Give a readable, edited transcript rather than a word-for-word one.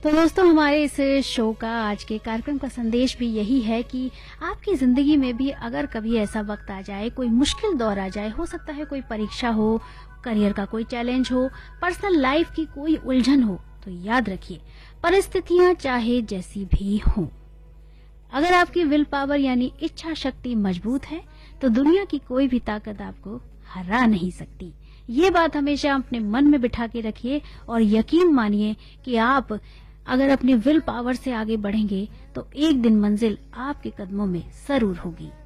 तो दोस्तों, हमारे इस शो का, आज के कार्यक्रम का संदेश भी यही है कि आपकी जिंदगी में भी अगर कभी ऐसा वक्त आ जाए, कोई मुश्किल दौर आ जाए, हो सकता है कोई परीक्षा हो, करियर का कोई चैलेंज हो, पर्सनल लाइफ की कोई उलझन हो, तो याद रखिए, परिस्थितियां चाहे जैसी भी हों, अगर आपकी विल पावर यानी इच्छा शक्ति मजबूत है तो दुनिया की कोई भी ताकत आपको हरा नहीं सकती। ये बात हमेशा अपने मन में बिठा के रखिए और यकीन मानिए कि आप अगर अपनी विल पावर से आगे बढ़ेंगे तो एक दिन मंजिल आपके कदमों में जरूर होगी।